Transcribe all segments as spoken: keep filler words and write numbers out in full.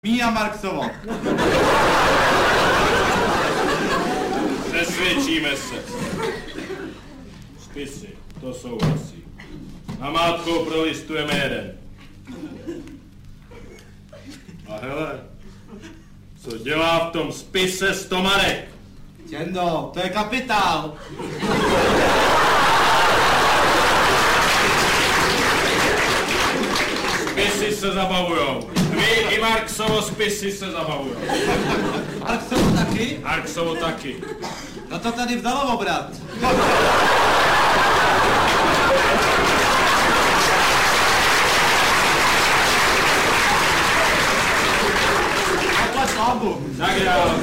Míja Marksovo. Přesvědčíme se. Spisy, to souhlasí. Namátkou prolistujeme jeden. A hele, co dělá v tom spise Stomarek? Čendo, to je kapitál. Spisy se zabavujou. Vy i Marksovo spisy se zabavujou. Marksovo taky? Marksovo taky. No to tady vzalo obrat. Takhle slábu. Tak dál.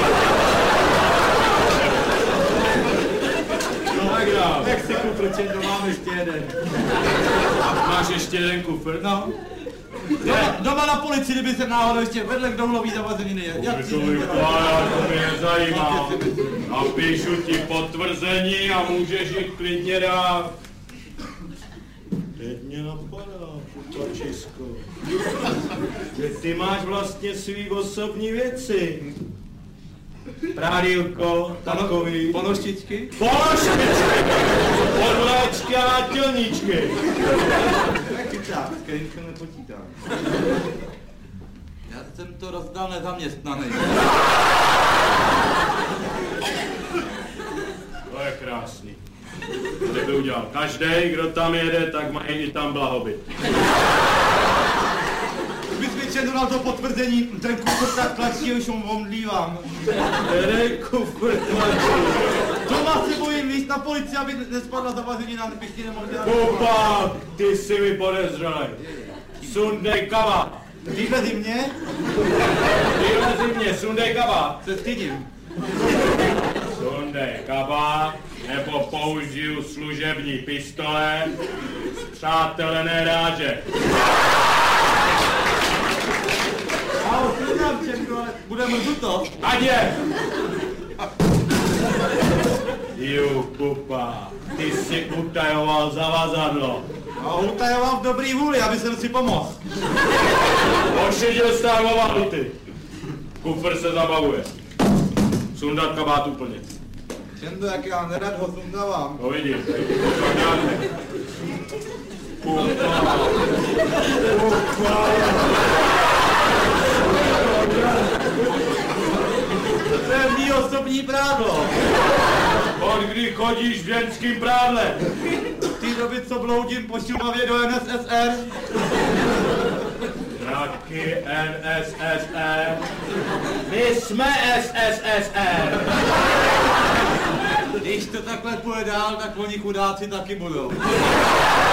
Tak dál. Tak si kufr, Čendo, mám ještě jeden. Máš ještě jeden kufr? No. Doma, doma na policii, kdyby se náhodou ještě vedle k doulový zavazeniny je. Jak si to vykládá, to mě nezajímá. Napíšu ti potvrzení a můžeš jít klidně dát. Teď mě napadá, pupačisko, že ty máš vlastně svý osobní věci. Prádílko, takový. Ponoštičky? Ponoštičky! Podléčky a nátělníčky. Jak chytá, s kterým se nepočítám. Já jsem to rozdal nezaměstnaný. To je krásný. To by udělal každý, kdo tam jede, tak má i tam blahobyt. Kdybys mi Čendo dal to potvrzení, ten kufr tak tlačí, už ho omdlívám. Který kufr tlačí? Doma se bojím míst na policii, aby nespadla zavazenina, bych ti nemohl dělat. Kupa, ty jsi mi podezřelej. Sundej kabát. Týhle zimě? Týhle zimě, sundej kabát. Se stydím. Sundej kabát, nebo použiju služební pistole z přátelené ráže. Já ho slyšám, Čendo, ale bude mrzuto. Ať je! Ju, Kupa, ty jsi utajoval zavazadlo. A utajoval v dobrý vůli, aby jsem si pomohl. Ošidil stávová ty. Kufr se zabavuje. Sundat kabát úplně. Čendo, jak já nerad ho sundávám. To vidím. Kupa. Kupa. To je mý osobní prádlo. Od kdy chodíš v ženským prádle? V té době, co bloudím po Šumavě do N S S R. Taky N S S R. My jsme S S S R. Když to takhle půjde dál, tak oni chudáci taky budou.